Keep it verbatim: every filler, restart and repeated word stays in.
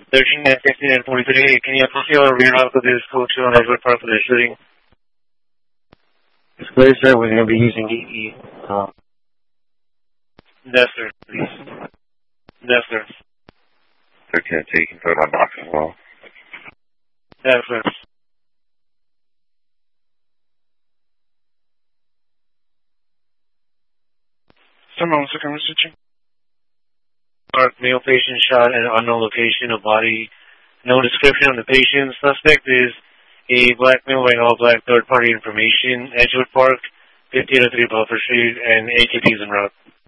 thirteen and fifteen and forty-three, can you associate our reroute with this code to on Edgewood Park for the shooting? It's clear, sir. We're going to be using E E. Uh, yes, sir, please. Yes, sir. thirteen, taking third on box as well. Yes, sir. Someone was looking, Mister Ching. Mark, male patient shot at an unknown location of body. No description on the patient. Suspect is a black male wearing all black third party information. Edgewood Park, fifteen oh three Buffer Street, and A K P is en route.